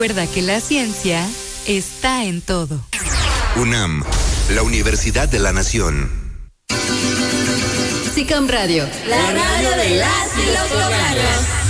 Recuerda que la ciencia está en todo. UNAM, la Universidad de la Nación. SICAM Radio, la radio de las y los locales.